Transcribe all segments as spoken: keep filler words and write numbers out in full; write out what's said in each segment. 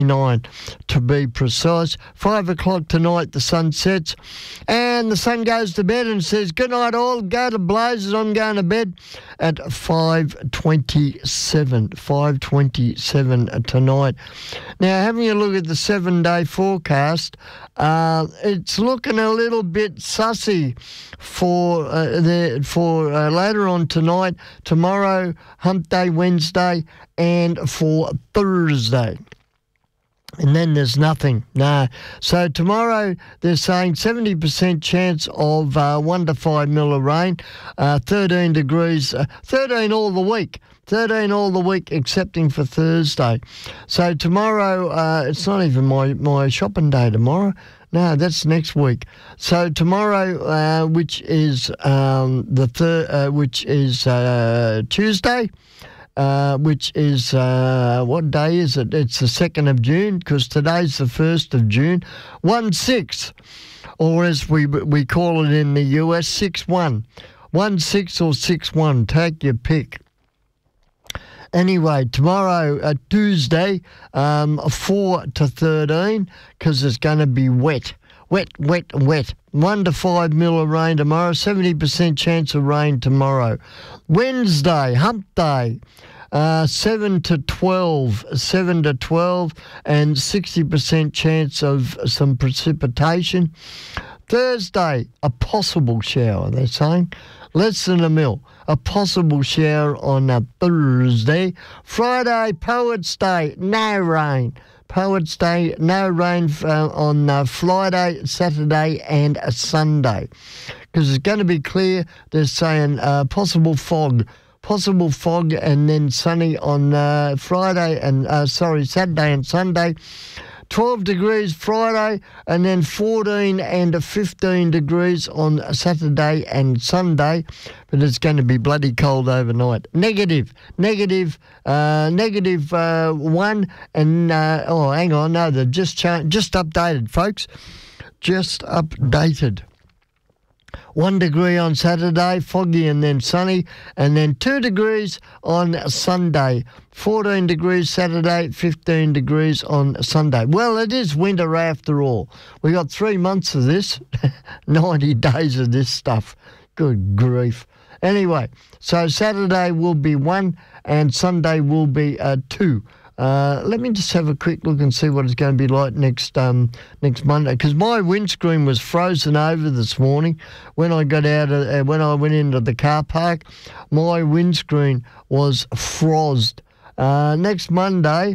nine to be precise. Five o'clock tonight the sun sets and the sun goes to bed and says good night all, go to blazes, I'm going to bed at five twenty-seven. five twenty-seven tonight. Now having a look at the seven day forecast, uh, it's looking a little bit sussy for uh, the for uh, later on tonight, tomorrow, hump day Wednesday and for Thursday. And then there's nothing. No. So tomorrow they're saying seventy percent chance of uh, one to five mil of rain, uh, thirteen degrees, uh, thirteen all the week. thirteen all the week, excepting for Thursday. So tomorrow, uh, it's not even my, my shopping day tomorrow. No, that's next week. So tomorrow, uh, which is um, the third, uh, which is uh, Tuesday. Uh, which is, uh, what day is it? It's the second of June, because today's the first of June. one six, or as we we call it in the U S, six one. one six or six one, take your pick. Anyway, tomorrow, uh, Tuesday, um, four to thirteen, because it's going to be wet. Wet, wet, wet. One to five mil of rain tomorrow, seventy percent chance of rain tomorrow. Wednesday, hump day, uh, seven to twelve, seven to twelve, and sixty percent chance of some precipitation. Thursday, a possible shower, they're saying. Less than a mil. A possible shower on a Thursday. Friday, Poets' Day, no rain. Poets' Day, no rain uh, on uh, Friday, Saturday and a Sunday. Because it's going to be clear, they're saying uh, possible fog. Possible fog and then sunny on uh, Friday and, uh, sorry, Saturday and Sunday. twelve degrees Friday and then fourteen and fifteen degrees on Saturday and Sunday. But it's going to be bloody cold overnight. Negative, negative, uh, negative uh, one and, uh, oh, hang on, no, they've just, cha- just updated, folks. Just updated. One degree on Saturday, foggy and then sunny, and then two degrees on Sunday. fourteen degrees Saturday, fifteen degrees on Sunday. Well, it is winter after all. We got three months of this, ninety days of this stuff. Good grief. Anyway, so Saturday will be one and Sunday will be uh, two. Uh, let me just have a quick look and see what it's going to be like next um, next Monday, because my windscreen was frozen over this morning when I got out of, uh, when I went into the car park. My windscreen was frozed. Uh, next Monday,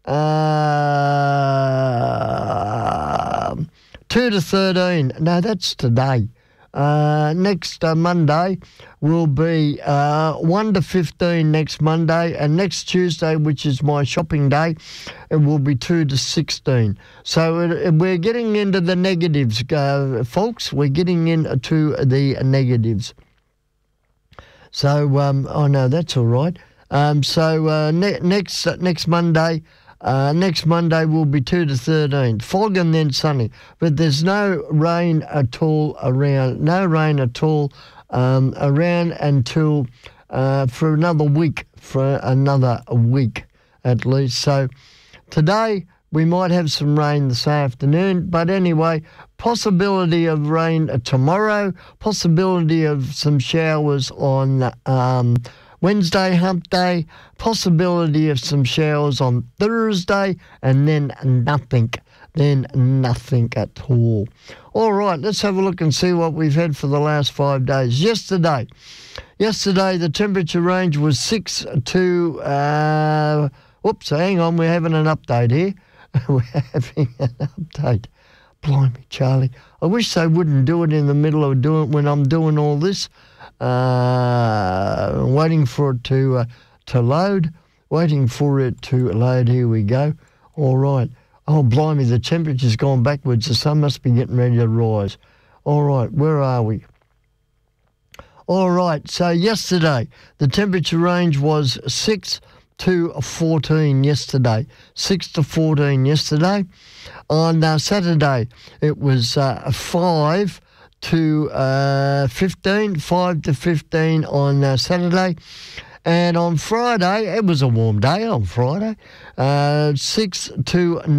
uh, two to thirteen. No, that's today. Uh, next uh, Monday will be uh, one to fifteen next Monday, and next Tuesday, which is my shopping day, it will be two to sixteen. So it, it, we're getting into the negatives, uh, folks. We're getting into the negatives. So, um, oh no, that's all right. Um, so uh, ne- next uh, next Monday, Uh, next Monday will be two to thirteen. Fog and then sunny. But there's no rain at all around, no rain at all um, around until uh, for another week, for another week at least. So today we might have some rain this afternoon. But anyway, possibility of rain tomorrow, possibility of some showers on um Wednesday, hump day, possibility of some showers on Thursday, and then nothing, then nothing at all. All right, let's have a look and see what we've had for the last five days. Yesterday, yesterday the temperature range was six to, uh, whoops, hang on, we're having an update here. We're having an update. Blimey, Charlie. I wish they wouldn't do it in the middle of doing when I'm doing all this. Uh, waiting for it to uh, to load, waiting for it to load. Here we go. All right. Oh, blimey, the temperature's gone backwards. The sun must be getting ready to rise. All right, where are we? All right, so yesterday, the temperature range was six to fourteen yesterday. six to fourteen yesterday. On uh, Saturday, it was uh, five to uh, fifteen, five to fifteen on uh, Saturday, And on Friday, it was a warm day on Friday, uh, six to